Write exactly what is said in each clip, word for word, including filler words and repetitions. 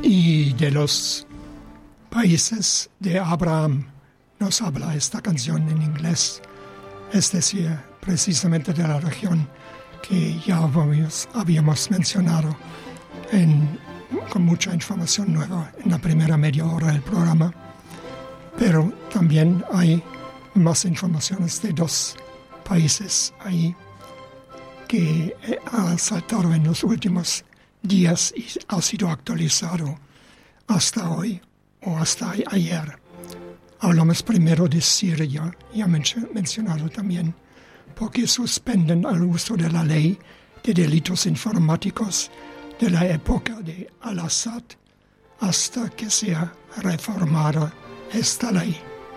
Y de los países de Abraham nos habla esta canción en inglés, es decir, precisamente de la región que ya habíamos, habíamos mencionado en, con mucha información nueva en la primera media hora del programa. Pero también hay más informaciones de dos países ahí que ha saltado en los últimos días y ha sido actualizado hasta hoy o hasta ayer. Hablamos primero de Siria, ya mencionado también, porque suspenden el uso de la ley de delitos informáticos de la época de Al-Assad hasta que sea reformada esta ley.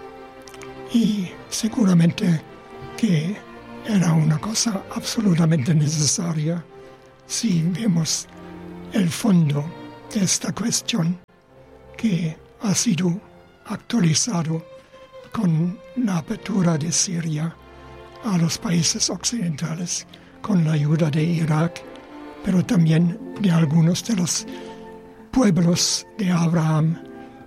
Y seguramente que era una cosa absolutamente necesaria si vemos el fondo de esta cuestión que ha sido actualizado con la apertura de Siria a los países occidentales, con la ayuda de Irak, pero también de algunos de los pueblos de Abraham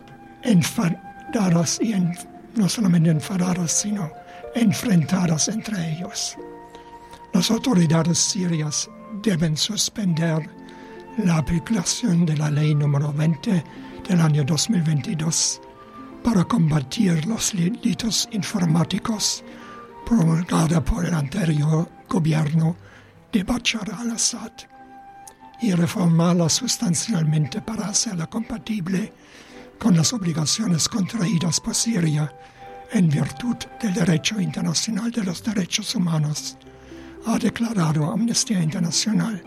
enfadados y en, no solamente enfadados, sino enfrentados entre ellos. Las autoridades sirias deben suspender la aplicación de la ley número veinte del año dos mil veintidós para combatir los delitos informáticos promulgada por el anterior gobierno de Bashar al-Assad y reformarla sustancialmente para hacerla compatible con las obligaciones contraídas por Siria en virtud del derecho internacional de los derechos humanos, ha declarado Amnistía Internacional.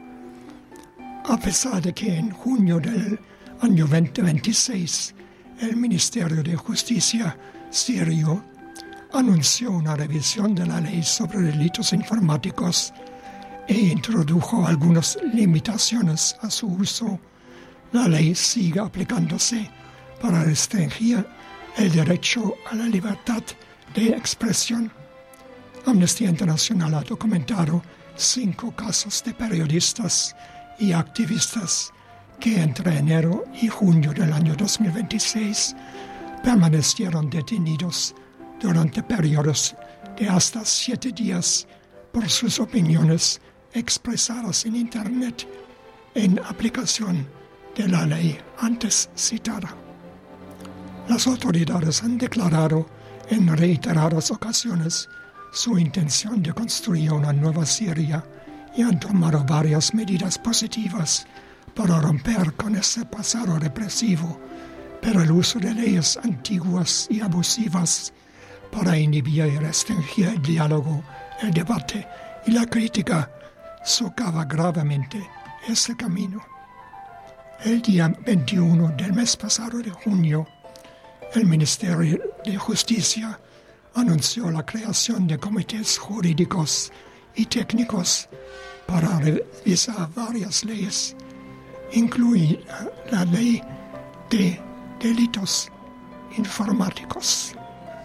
A pesar de que en junio del año veinte veintiséis el Ministerio de Justicia sirio anunció una revisión de la ley sobre delitos informáticos e introdujo algunas limitaciones a su uso, la ley sigue aplicándose para restringir el derecho a la libertad de expresión. Amnistía Internacional ha documentado cinco casos de periodistas y activistas que entre enero y junio del año dos mil veintiséis permanecieron detenidos durante periodos de hasta siete días por sus opiniones expresadas en Internet en aplicación de la ley antes citada. Las autoridades han declarado en reiteradas ocasiones su intención de construir una nueva Siria y han tomado varias medidas positivas para romper con ese pasado represivo, pero el uso de leyes antiguas y abusivas para inhibir y restringir el diálogo, el debate y la crítica socava gravemente ese camino. El día veintiuno del mes pasado de junio, el Ministerio de Justicia anunció la creación de comités jurídicos y técnicos para revisar varias leyes, incluida la ley de delitos informáticos.